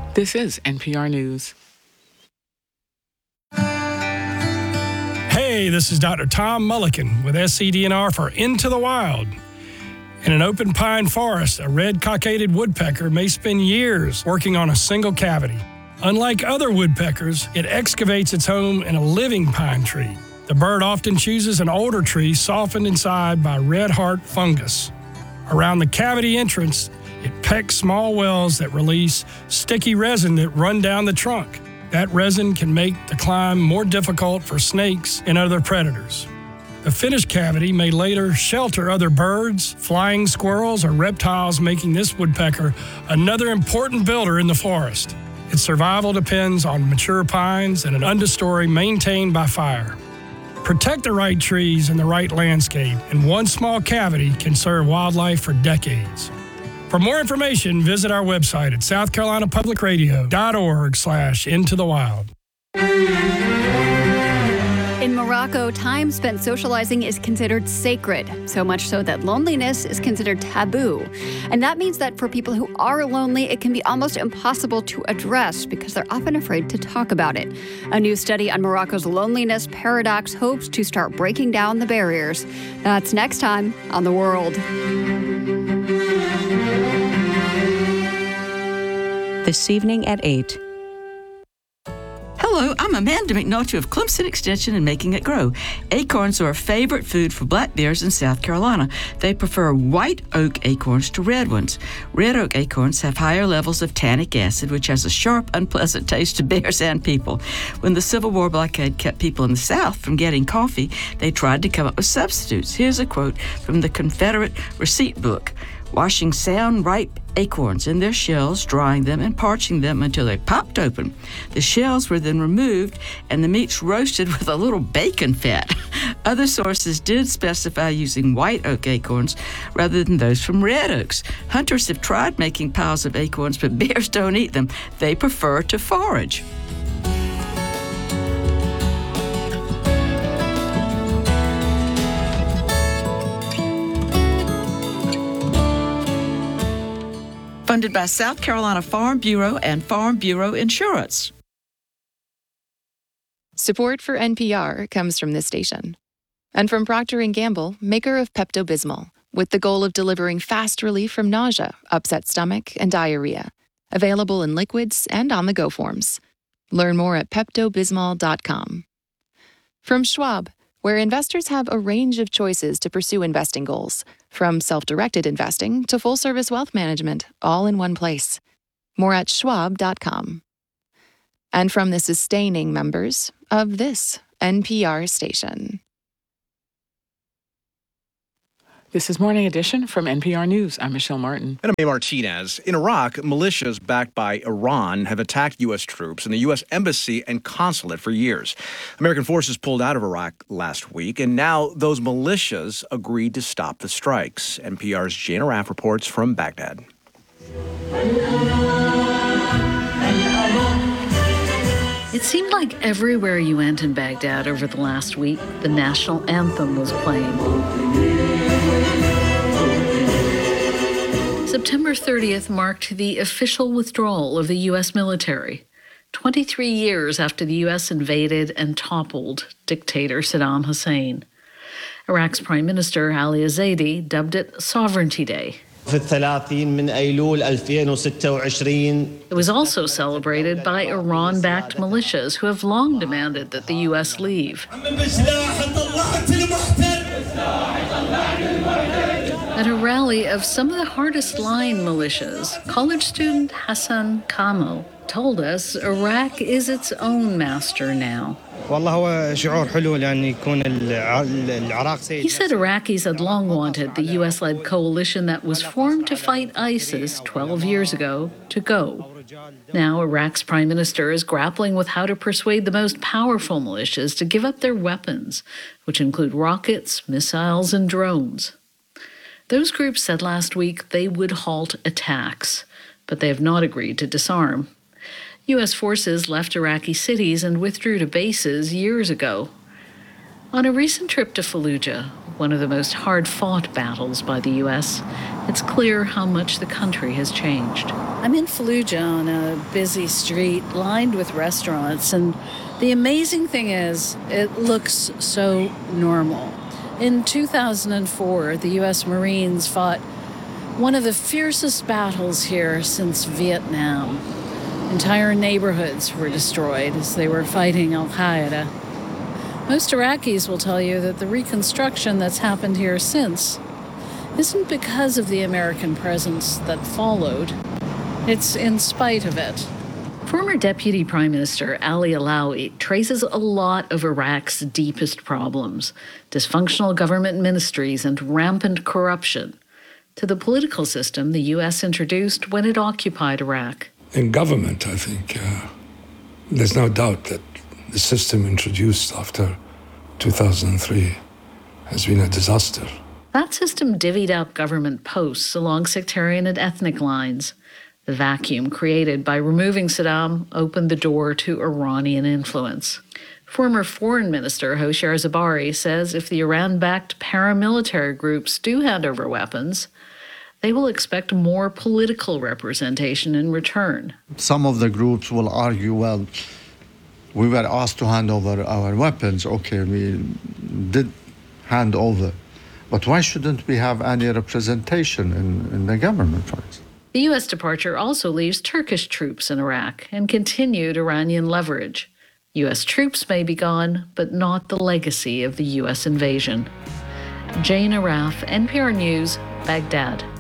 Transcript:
This is NPR News. Hey, this is Dr. Tom Mulliken with SCDNR for Into the Wild. In an open pine forest, a red cockaded woodpecker may spend years working on a single cavity. Unlike other woodpeckers, it excavates its home in a living pine tree. The bird often chooses an older tree softened inside by red heart fungus. Around the cavity entrance, it pecks small wells that release sticky resin that run down the trunk. That resin can make the climb more difficult for snakes and other predators. The finished cavity may later shelter other birds, flying squirrels, or reptiles, making this woodpecker another important builder in the forest. Its survival depends on mature pines and an understory maintained by fire. Protect the right trees and the right landscape, and one small cavity can serve wildlife for decades. For more information, visit our website at southcarolinapublicradio.org/intothewild. In Morocco, time spent socializing is considered sacred, so much so that loneliness is considered taboo. And that means that for people who are lonely, it can be almost impossible to address because they're often afraid to talk about it. A new study on Morocco's loneliness paradox hopes to start breaking down the barriers. That's next time on The World. This evening at 8. Hello, I'm Amanda McNulty of Clemson Extension and Making It Grow. Acorns are a favorite food for black bears in South Carolina. They prefer white oak acorns to red ones. Red oak acorns have higher levels of tannic acid, which has a sharp, unpleasant taste to bears and people. When the Civil War blockade kept people in the South from getting coffee, they tried to come up with substitutes. Here's a quote from the Confederate receipt book. Washing sound, ripe acorns in their shells, drying them, and parching them until they popped open. The shells were then removed, and the meats roasted with a little bacon fat. Other sources did specify using white oak acorns rather than those from red oaks. Hunters have tried making piles of acorns, but bears don't eat them. They prefer to forage. Funded by South Carolina Farm Bureau and Farm Bureau Insurance. Support for NPR comes from this station. And from Procter & Gamble, maker of Pepto-Bismol, with the goal of delivering fast relief from nausea, upset stomach, and diarrhea. Available in liquids and on-the-go forms. Learn more at PeptoBismol.com. From Schwab, where investors have a range of choices to pursue investing goals, from self-directed investing to full-service wealth management, all in one place. More at schwab.com. And from the sustaining members of this NPR station. This is Morning Edition from NPR News. I'm Michelle Martin. And I'm A. Martinez. In Iraq, militias backed by Iran have attacked U.S. troops and the U.S. Embassy and consulate for years. American forces pulled out of Iraq last week, and now those militias agreed to stop the strikes. NPR's Jana Raff reports from Baghdad. It seemed like everywhere you went in Baghdad over the last week, the national anthem was playing. September 30th marked the official withdrawal of the U.S. military, 23 years after the U.S. invaded and toppled dictator Saddam Hussein. Iraq's Prime Minister Ali Zaidi dubbed it Sovereignty Day. It was also celebrated by Iran-backed militias who have long demanded that the U.S. leave. At a rally of some of the hardest-line militias, college student Hassan Kamo told us Iraq is its own master now. He said Iraqis had long wanted the U.S.-led coalition that was formed to fight ISIS 12 years ago to go. Now Iraq's prime minister is grappling with how to persuade the most powerful militias to give up their weapons, which include rockets, missiles, and drones. Those groups said last week they would halt attacks, but they have not agreed to disarm. U.S. forces left Iraqi cities and withdrew to bases years ago. On a recent trip to Fallujah, one of the most hard-fought battles by the U.S., it's clear how much the country has changed. I'm in Fallujah on a busy street lined with restaurants, and the amazing thing is it looks so normal. In 2004, the U.S. Marines fought one of the fiercest battles here since Vietnam. Entire neighborhoods were destroyed as they were fighting al-Qaeda. Most Iraqis will tell you that the reconstruction that's happened here since isn't because of the American presence that followed. It's in spite of it. Former Deputy Prime Minister Ali Alawi traces a lot of Iraq's deepest problems, dysfunctional government ministries and rampant corruption, to the political system the U.S. introduced when it occupied Iraq. In government, I think, there's no doubt that the system introduced after 2003 has been a disaster. That system divvied up government posts along sectarian and ethnic lines. The vacuum created by removing Saddam opened the door to Iranian influence. Former Foreign Minister Hoshyar Zebari says if the Iran-backed paramilitary groups do hand over weapons, they will expect more political representation in return. Some of the groups will argue, well, we were asked to hand over our weapons. Okay, we did hand over. But why shouldn't we have any representation in the government, for instance? The U.S. departure also leaves Turkish troops in Iraq and continued Iranian leverage. U.S. troops may be gone, but not the legacy of the U.S. invasion. Jane Arraf, NPR News, Baghdad.